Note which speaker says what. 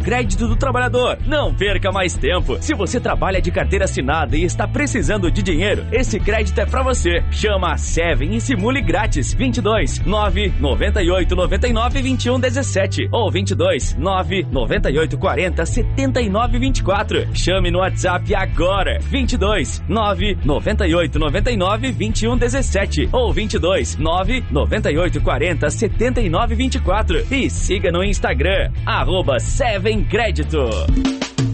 Speaker 1: crédito do trabalhador. Não perca mais tempo. Se você trabalha de carteira assinada e está precisando de dinheiro, esse crédito é pra você. Chama a Seven e simule grátis. 22 9 98 99 21 17 ou 22 9 98 40 79 24. Chame no WhatsApp agora. 22 9 98 99 21 17 ou 22 9 98 40 79 24 e siga no Instagram @Seven Crédito.